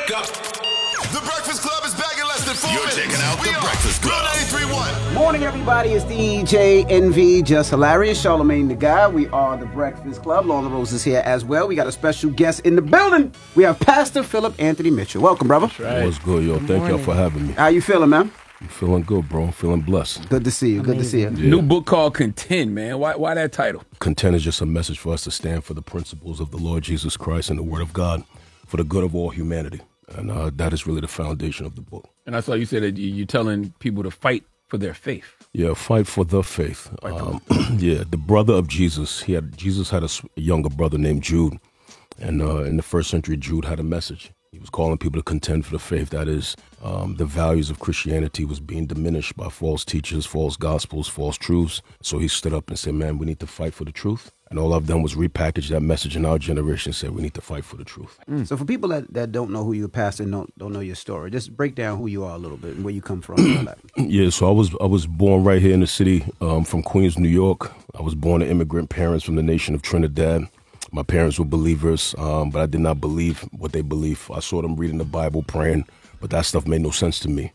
Wake up. The Breakfast Club is back in less than 4 You're minutes. checking out The Breakfast Club. 93.1. Morning, everybody. It's DJ NV, Just Hilarious, Charlamagne the Guy. We are The Breakfast Club. Law Rose is here as well. We got a special guest in the building. We have Pastor Philip Anthony Mitchell. Welcome, brother. Right. What's good, yo? Thank y'all for having me. How you feeling, man? I'm feeling good, bro. I'm feeling blessed. Good to see you. Good to see you. Yeah. New book called Contend, man. Why that title? Contend is just a message for us to stand for the principles of the Lord Jesus Christ and the Word of God for the good of all humanity. And that is really the foundation of the book. And I saw you said that you're telling people to fight for their faith. Yeah, fight for the faith. Yeah, the brother of Jesus, Jesus had a younger brother named Jude. And in the first century, Jude had a message. He was calling people to contend for the faith. That is, the values of Christianity was being diminished by false teachers, false gospels, false truths. So he stood up and said, man, we need to fight for the truth. And all I've done was repackage that message in our generation and said we need to fight for the truth. So for people that don't know who you're pastor and don't know your story, just break down who you are a little bit and where you come from. And all that. Yeah, so I was born right here in the city from Queens, New York. I was born to immigrant parents from the nation of Trinidad. My parents were believers, but I did not believe what they believe. I saw them reading the Bible, praying, but that stuff made no sense to me.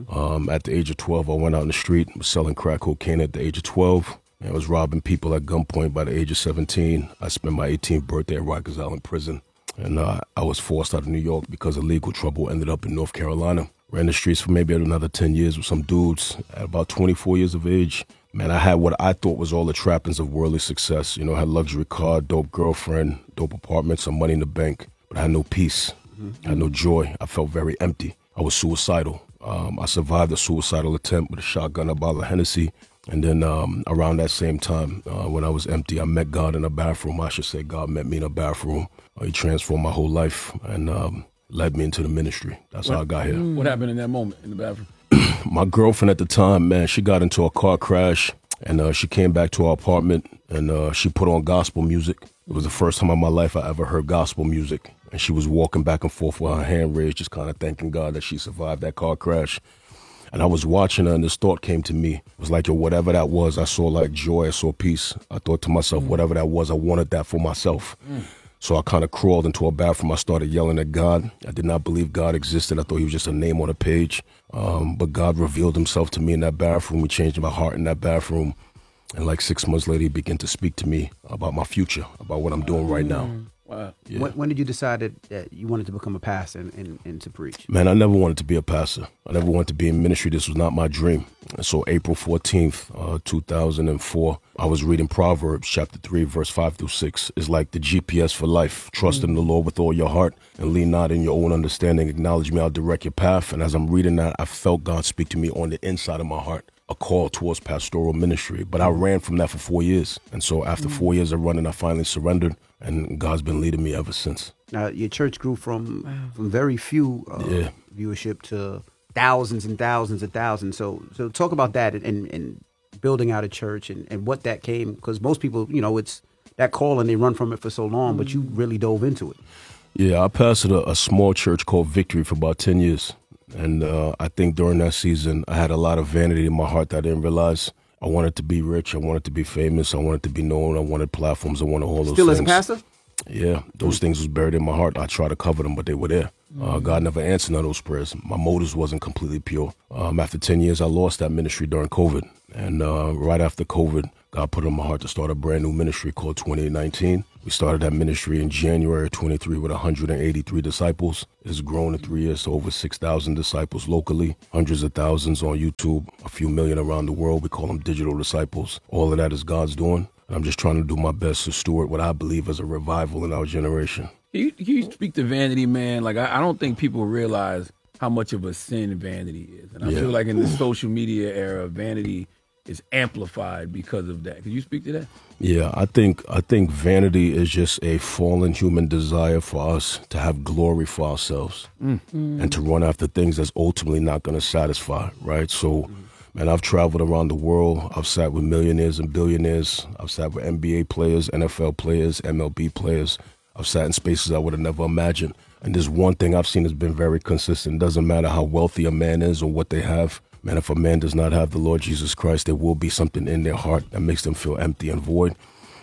At the age of 12, I went out in the street, was selling crack cocaine at the age of 12. I was robbing people at gunpoint by the age of 17. I spent my 18th birthday at Rikers Island Prison. And I was forced out of New York because of legal trouble, ended up in North Carolina. Ran the streets for maybe another 10 years with some dudes. At about 24 years of age, man, I had what I thought was all the trappings of worldly success. You know, I had luxury car, dope girlfriend, dope apartment, some money in the bank. But I had no peace. I had no joy. I felt very empty. I was suicidal. I survived a suicidal attempt with a shotgun, a bottle of Hennessy. And then around that same time, when I was empty, I met God in a bathroom. I should say God met me in a bathroom. He transformed my whole life and led me into the ministry. That's how I got here. What happened in that moment in the bathroom? My girlfriend at the time, man, she got into a car crash and she came back to our apartment and she put on gospel music. It was the first time in my life I ever heard gospel music. And she was walking back and forth with her hand raised, just kind of thanking God that she survived that car crash. And I was watching her, and this thought came to me. It was like, yo, whatever that was, I saw like joy, I saw peace. I thought to myself, whatever that was, I wanted that for myself. So I kind of crawled into a bathroom. I started yelling at God. I did not believe God existed. I thought he was just a name on a page. But God revealed himself to me in that bathroom. He changed my heart in that bathroom. And like 6 months later, he began to speak to me about my future, about what I'm doing right now. Wow. Yeah. When did you decide that you wanted to become a pastor and to preach? Man, I never wanted to be a pastor. I never wanted to be in ministry. This was not my dream. And so April 14th, 2004, I was reading Proverbs chapter 3, verse 5 through 6. It's like the GPS for life. Trust in the Lord with all your heart and lean not in your own understanding. Acknowledge me, I'll direct your path. And as I'm reading that, I felt God speak to me on the inside of my heart, a call towards pastoral ministry. But I ran from that for 4 years. And so after 4 years of running, I finally surrendered. And God's been leading me ever since. Now, your church grew from very few viewership to thousands and thousands and thousands. So talk about that and building out a church and what that came. Because most people, you know, it's that call and they run from it for so long, but you really dove into it. Yeah, I pastored a small church called Victory for about 10 years. And I think during that season, I had a lot of vanity in my heart that I didn't realize. I wanted to be rich. I wanted to be famous. I wanted to be known. I wanted platforms. I wanted all those things. Still as a pastor? Yeah, those things was buried in my heart. I tried to cover them, but they were there. God never answered none of those prayers. My motives wasn't completely pure. After 10 years, I lost that ministry during COVID. And right after COVID, God put it in my heart to start a brand new ministry called 2819. We started that ministry in January 23 with 183 disciples. It's grown in 3 years to over 6,000 disciples locally, hundreds of thousands on YouTube, a few million around the world. We call them digital disciples. All of that is God's doing. And I'm just trying to do my best to steward what I believe is a revival in our generation. You speak to vanity, man. Like, I don't think people realize how much of a sin vanity is. And I feel like in the social media era, vanity is amplified because of that. Could you speak to that? Yeah, I think vanity is just a fallen human desire for us to have glory for ourselves and to run after things that's ultimately not going to satisfy, right? So, man, I've traveled around the world. I've sat with millionaires and billionaires. I've sat with NBA players, NFL players, MLB players. I've sat in spaces I would have never imagined. And there's one thing I've seen that's been very consistent. It doesn't matter how wealthy a man is or what they have. Man, if a man does not have the Lord Jesus Christ, there will be something in their heart that makes them feel empty and void.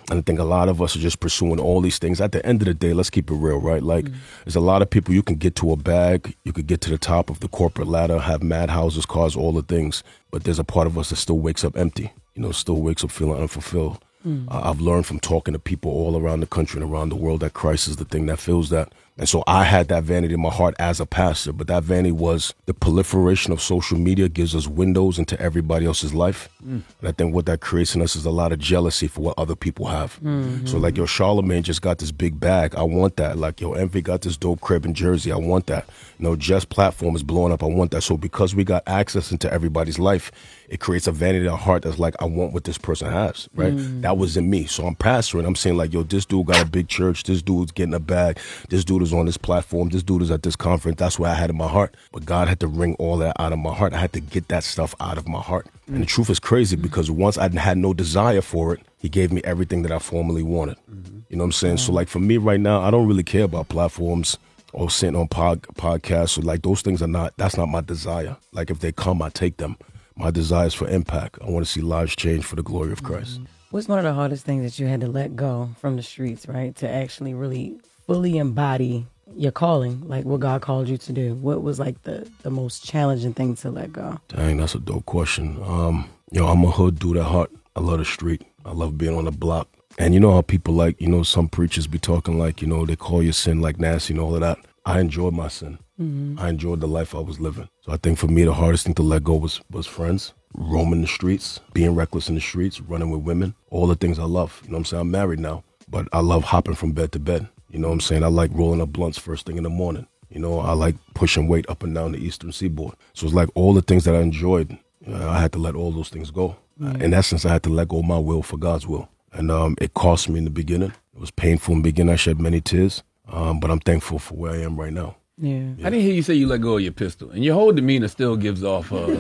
And I think a lot of us are just pursuing all these things. At the end of the day, let's keep it real, right? Like, there's a lot of people, you can get to a bag, you could get to the top of the corporate ladder, have mad houses, cars, all the things. But there's a part of us that still wakes up empty, still wakes up feeling unfulfilled. I've learned from talking to people all around the country and around the world that Christ is the thing that fills that. And so I had that vanity in my heart as a pastor, but that vanity was the proliferation of social media gives us windows into everybody else's life. And I think what that creates in us is a lot of jealousy for what other people have. So like, yo, Charlamagne just got this big bag. I want that. Like, yo, Envy got this dope crib in Jersey. I want that. Jess' platform is blowing up. I want that. So because we got access into everybody's life, it creates a vanity in our heart that's like, I want what this person has, right? That was in me. So I'm pastoring. I'm saying like, yo, this dude got a big church. This dude's getting a bag. This dude is on this platform. This dude is at this conference. That's what I had in my heart. But God had to wring all that out of my heart. I had to get that stuff out of my heart. And the truth is crazy because once I had no desire for it, he gave me everything that I formerly wanted. You know what I'm saying? So like for me right now, I don't really care about platforms or sitting on podcasts. So like those things that's not my desire. Like if they come, I take them. My desire is for impact. I want to see lives change for the glory of Christ. What's one of the hardest things that you had to let go from the streets, right? To actually really fully embody your calling, like what God called you to do? What was like the most challenging thing to let go? Dang, that's a dope question. I'm a hood dude at heart. I love the street. I love being on the block. And you know how people like, some preachers be talking like, they call your sin like nasty and all of that. I enjoyed my sin. I enjoyed the life I was living. So I think for me, the hardest thing to let go was friends, roaming the streets, being reckless in the streets, running with women, all the things I love. You know what I'm saying? I'm married now, but I love hopping from bed to bed. You know what I'm saying? I like rolling up blunts first thing in the morning. I like pushing weight up and down the Eastern Seaboard. So it's like all the things that I enjoyed, I had to let all those things go. In essence, I had to let go of my will for God's will. And it cost me in the beginning. It was painful in the beginning. I shed many tears. But I'm thankful for where I am right now. Yeah. I didn't hear you say you let go of your pistol, and your whole demeanor still gives off, your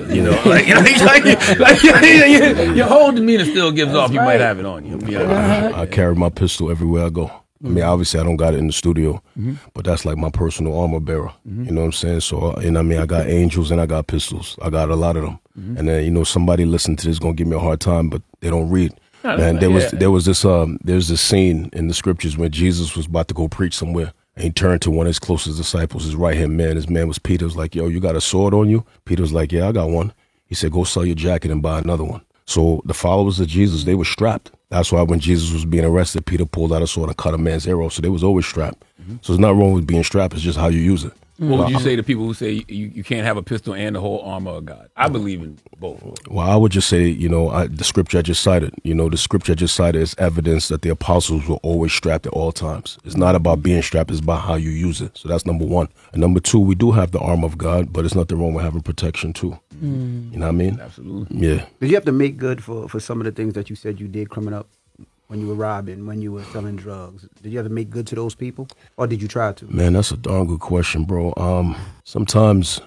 whole demeanor still gives off. You might have it on you. I carry my pistol everywhere I go. I mean, obviously, I don't got it in the studio, but that's like my personal armor bearer. You know what I'm saying? So, I got angels and I got pistols. I got a lot of them. And then, somebody listening to this is gonna give me a hard time, but they don't read. Man, there's this scene in the scriptures when Jesus was about to go preach somewhere. And he turned to one of his closest disciples, his right-hand man. His man was Peter. Was like, yo, you got a sword on you? Peter was like, yeah, I got one. He said, go sell your jacket and buy another one. So the followers of Jesus, they were strapped. That's why when Jesus was being arrested, Peter pulled out a sword and cut a man's ear off. So they was always strapped. So it's not wrong with being strapped. It's just how you use it. What would you say to people who say you can't have a pistol and the whole armor of God? I believe in both. Well, I would just say, the scripture I just cited, is evidence that the apostles were always strapped at all times. It's not about being strapped, it's about how you use it. So that's number one. And number two, we do have the armor of God, but it's nothing wrong with having protection too. You know what I mean? Absolutely. Yeah. Did you have to make good for some of the things that you said you did coming up? When you were robbing, when you were selling drugs, did you ever make good to those people, or did you try to? Man, that's a darn good question, bro. Sometimes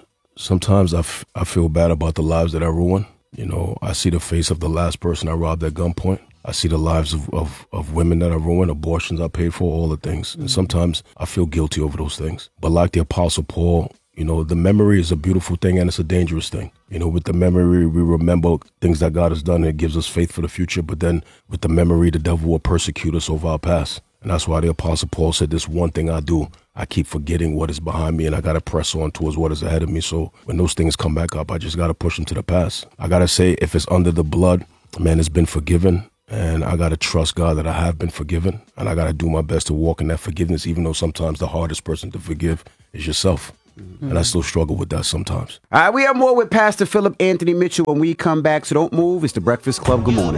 I feel bad about the lives that I ruin. I see the face of the last person I robbed at gunpoint. I see the lives of women that I ruined, abortions I paid for, all the things. And sometimes I feel guilty over those things. But like the Apostle Paul, the memory is a beautiful thing and it's a dangerous thing. With the memory, we remember things that God has done and it gives us faith for the future. But then with the memory, the devil will persecute us over our past. And that's why the Apostle Paul said, this one thing I do, I keep forgetting what is behind me and I got to press on towards what is ahead of me. So when those things come back up, I just got to push into the past. I got to say, if it's under the blood, man, it's been forgiven. And I got to trust God that I have been forgiven. And I got to do my best to walk in that forgiveness, even though sometimes the hardest person to forgive is yourself. And I still struggle with that sometimes. All right, we have more with Pastor Philip Anthony Mitchell when we come back, so don't move. It's The Breakfast Club. Good morning.